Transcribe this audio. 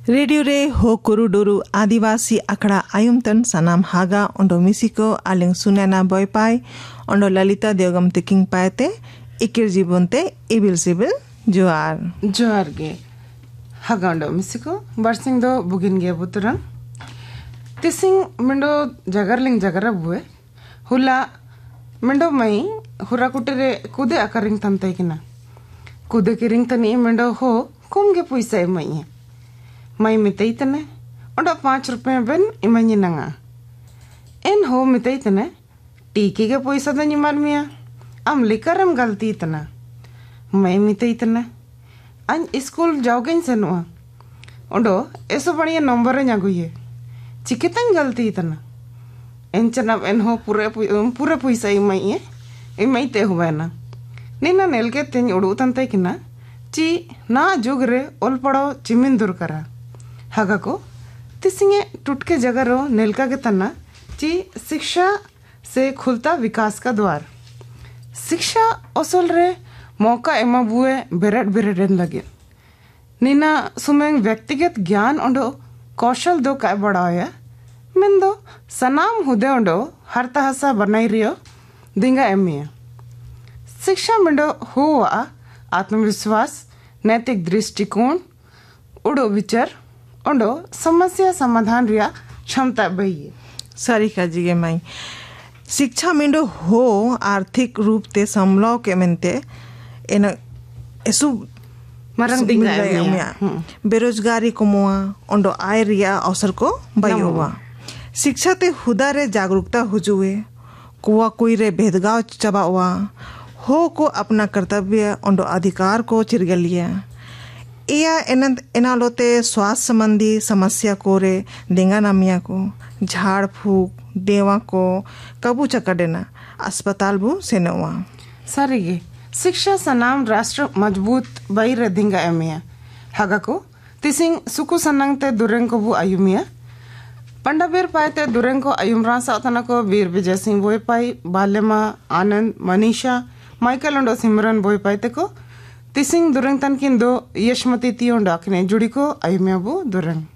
radio रे हो कुरुडुरु आदिवासी अखड़ा आयुमतन सनाम हागा Ondo मिसिको आलिंग Sunaina बॉयपाई Ondo Lalita Devgam तिकिंग पाएते इकिर जीवनते evil CIBIL जोआर गे हागा Ondo मिसिको बरसिंग दो बुगिन गे बुतरंग तिसिंग मिंडो जगरलिंग जगरा बुए हुला मिंडो मई हुरा कुटेरे कुदे अकरिंग तंते किना कुदे किरिंग तनी मिंडो हो कुम गे पुइसा मई है मई मितई तने ओंडो 5 रुपये बेन इमानी नंगा एन हो मितई तने टीके के पैसा दनी मार मिया आम लिकरम गलती तना मई मितई तने अन स्कूल जाओगे सेनुआ ओंडो ऐसो बढ़िया नंबर न्यागुये चिकितन गलती तना एन चनाब एन हो पूरे पैसा इमाई ते हुआ ना नीना नेल के तेन उड़ू तंते किना ची ना जुगरे ओल पड़ो चिमिन दूर करा हागा को तिसिंगे टुटके जगरो नेलका के तना ची शिक्षा से खुलता विकास का द्वार शिक्षा असल रे मौका एमा बुए बेरेड लगे नीना सुमेंग व्यक्तिगत ज्ञान ओंडो कौशल दो काय बढ़ाया मैं दो सनाम हुदे ओंडो हर तहसा बनाई रियो दिंगा एमिया शिक्षा मिंडो हुआ आत्मविश्वास नैतिक दृष्टिकोण उड़ो विचार ओंडो समस्या समाधान रिया क्षमता बही सारी काजिगे माई शिक्षा मिंडो हो आर्थिक रूप ते समलाव के मेंते एना एसु मरंग दिंगा बेरोजगारी कमुआ ओंडो आय रिया अवसर को बयोवा शिक्षा ते हुदा रे जागरूकता हुजुए कुआ कोई रे भेदभाव चबावा हो को अपना कर्तव्य ओंडो अधिकार को चिरगलिया या एनालोते स्वास्थ्य संबंधी समस्या को रे देंगा नामिया को झाड़ फूक देवा को कबू चकडेना अस्पताल बु सेनवा सारिगे शिक्षा सनाम राष्ट्र मजबूत बई रे दिंगा एमिया हागा को तिसिंग सुकु सनंग ते दुरेंग को बु आयुमिया पंडाबीर पाए दुरेंग को आयुमरा सातना को वीर विजय सिंह बोई पाई बालेमा आनंद मनीषा माइकल ओंडो सिमरन बोई पाए को तिसिंग दुरेंग तन किन दो यशमती ती ओंडो अकने जुड़ी को आयुमिया बु दुरेंग